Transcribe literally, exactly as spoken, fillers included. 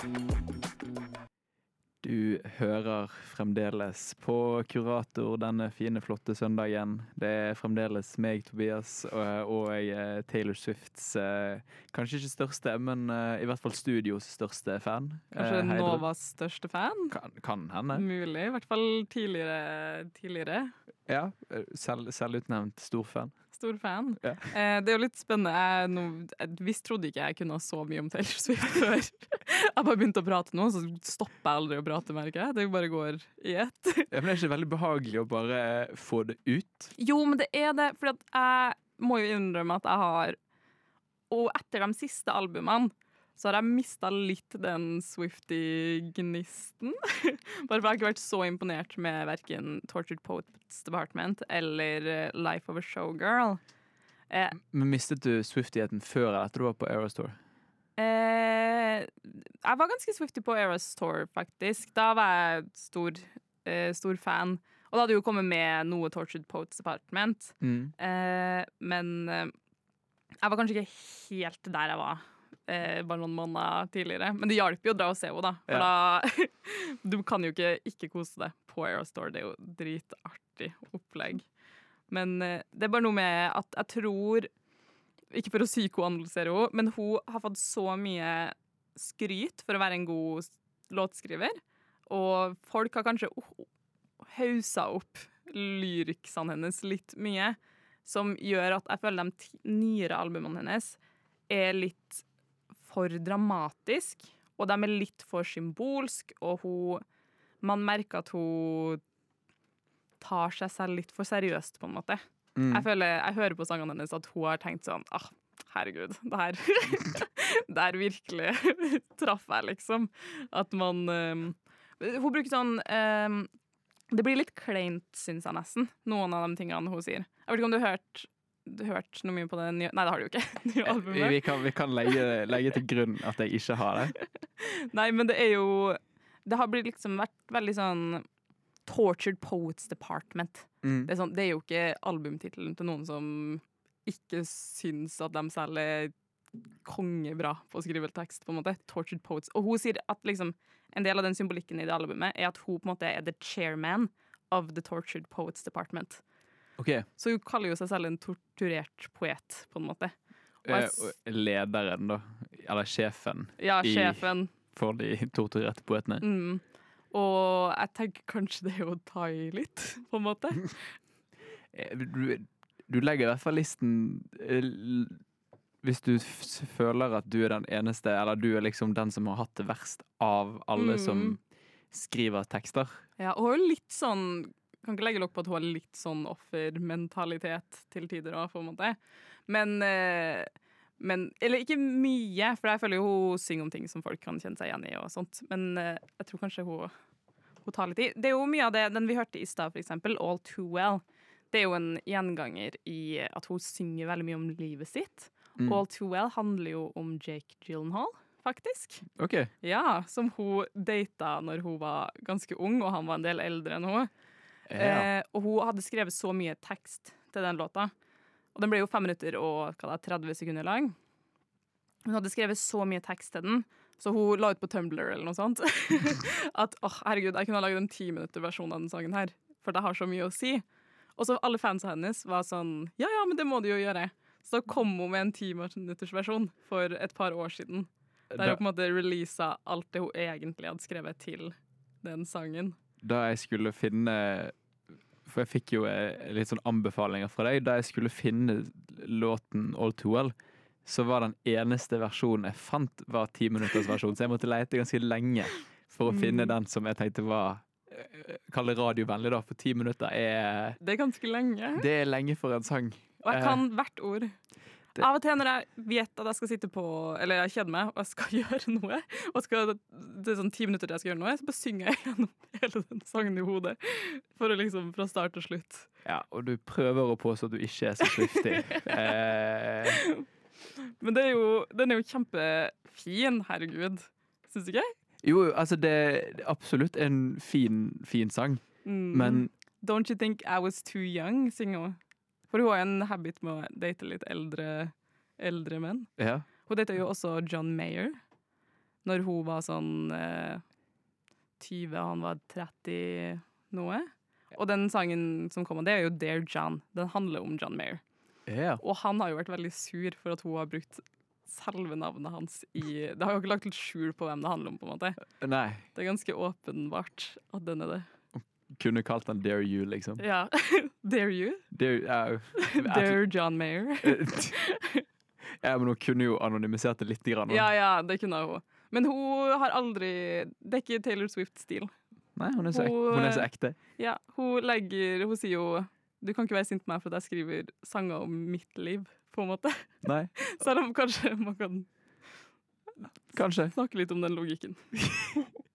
Du hører fremdeles på Kurator denne fine, flotte søndagen. Det er fremdeles meg, Tobias, og, og jeg, Taylor Swifts eh, kanskje ikke største, men eh, i hvert fall studios største fan. Kanskje Eh, Novas største fan? Kan, kan hende. Mulig, i hvert fall tidligere. tidligere. Ja, selv, selvutnevnt storfan. Stor fan. Ja. Eh, det er jo litt spennende. Jeg, no, jeg visst trodde ikke jeg kunne så mye om Taylor Swift før. Jeg bare begynte å prate nå, så stopper jeg aldri å prate, merker jeg. Det bare går i ett. Ja, men det er ikke veldig behagelig å bare få det ut. Jo, men det er det, for jeg må jo innrømme at jeg har, og etter de siste albumene, så har jeg mistet litt den Swiftie-gnisten. Bare for jeg har ikke vært så imponert med hverken Tortured Poets Department eller Life of a Showgirl. Eh, Men mistet du Swiftigheten før eller etter du var på Eras Tour? eh, jeg var ganske Swiftie på Eras Tour, faktisk. Da var jeg stor, eh, stor fan. Og da hadde jo kommet med noe Tortured Poets Department. Mm. Eh, men eh, jeg var kanskje ikke helt der jeg var. Eh, bare noen måneder tidligere. Men det hjalp jo å dra og se henne, da. For Ja. da Du kan jo ikke ikke kose deg på Aerostore. Det er jo dritartig opplegg. Men eh, det er bare noe med at jeg tror, ikke for å psykoanalysere henne, men hun har fått så mye skryt for å være en god s- låtskriver. Og folk har kanskje oh, hausa opp lyriksene hennes litt mye, som gjør at jeg føler de ti- nyere albumene hennes er litt for dramatisk, og de er litt for symbolsk, og hun, man merker at hun tar seg selv litt for seriøst, på en måte. Mm. Jeg føler, jeg hører på sangene hennes at hun har tenkt sånn, ah, herregud, det her, det her virkelig traff jeg, liksom. At man, um, hun bruker sånn, um, det blir litt kleint, synes jeg nesten, noen av de tingene hun sier. Jeg vet ikke om du har hørt Du har hørt noe mye på det nye... Nei, det har du jo ikke. Nye albumet. Vi kan, vi kan legge, legge til grunn at jeg ikke har det. Nei, men det er jo... Det har blitt liksom vært veldig sånn Tortured Poets Department. Mm. Det, er sånn, det er jo ikke albumtitelen til noen som ikke syns at de selv er kongebra på å skrive tekst, på en måte. Tortured Poets. Og hun sier at liksom en del av den symbolikken i det albumet er at hun på en måte er the chairman of the Tortured Poets Department. Ok. Så hun kaller jo seg selv en torturert poet, på en måte. Og Eh, jeg s- og lederen, da. Eller sjefen ja, i- sjefen. for de torturerte poetene. Mm. Og jeg tenker kanskje det er å ta i litt, på en måte. Eh, Du, du legger i hvert fall listen eh, l- hvis du f føler at du er den eneste, eller du er liksom den som har hatt det verst av alle Mm. som skriver tekster. Ja, og hun er litt sånn kan ikke legge lokk på at hun har litt sånn offermentalitet til tider også, på en måte. Men, eh, men eller ikke mye, for jeg føler jo hun synger om ting som folk kan kjenne seg igjen i og sånt. Men eh, jeg tror kanskje hun, hun tar litt i. Det er jo mye av det, den vi hørte i stad, for eksempel, All Too Well. Det er jo en gjenganger i at hun synger veldig mye om livet sitt. Mm. All Too Well handler jo om Jake Gyllenhaal, faktisk. Ok. Ja, som hun data når hun var ganske ung, og han var en del eldre enn hun. Ja. Eh, og hun hadde skrevet så mye tekst til den låta. Og den ble jo fem minutter og hva da, tretti sekunder lang. Hun hadde skrevet så mye tekst til den, så hun la ut på Tumblr eller noe sånt. At åh, herregud, jeg kunne ha laget en ti minutter versjon av den sangen her, for det har så mye å si. Og så alle fansa hennes var sånn, ja, ja, men det må du jo gjøre. Så da kom hun med en ti minutters versjon for et par år siden. Der Da, hun på en måte releasa alt det hun egentlig hadde skrevet til den sangen. da jeg skulle finne For jeg fikk jo eh, litt sånn anbefalinger fra deg. Da jeg skulle finne låten All Too Well, så var den eneste versjonen jeg fant, var ti minutters versjon. Så jeg måtte lete ganske lenge for å finne den som jeg tenkte var eh, Kall det radiovennlig, da. For ti minutter er Det er ganske lenge. Det er lenge for en sang. Og jeg kan hvert ord. det- Av og til når jeg vet at jeg skal sitte på, eller jeg kjeder meg, og jeg skal gjøre noe, og skal, det er sånn ti minutter til jeg skal gjøre noe, så bare synger jeg gjennom hele den sangen i hodet. For å liksom, fra start til slutt. Ja, og du prøver å påstå at du ikke er så swifty. eh, Men det er jo, den er jo kjempefin, herregud. Syns du ikke? jo, altså det er absolutt en fin, fin sang, Mm. men Don't you think I was too young, synger hun. For hun har en habit med å date litt eldre, eldre menn. ja. Hun dater jo også John Mayer. når hun var sånn eh, tyve, og han var tretti noe. Og den sangen som kom, det er jo Dear John. Den handler om John Mayer. Ja. Og han har jo vært veldig sur for at hun har brukt selve navnet hans i Det har jo ikke lagt litt skjul på hvem det handler om, på en måte. Nei. Det er ganske åpenbart at den er det. Kunne kalt han Dare You, liksom. Ja. Dare you? Dare, ja, Dare John Mayer. ja, men hun kunne jo anonymisert det litt grann. Ja, ja, det kunne hun. Men hun har aldri Det er ikke Taylor Swift-stil. Nei, hun er, så ek, hun er så ekte. Ja, hun legger Hun sier jo du kan ikke være sint på meg for at jeg skriver sanger om mitt liv, på en måte. Nei. Selv om kanskje man kan Kanskje. snakke litt om den logikken.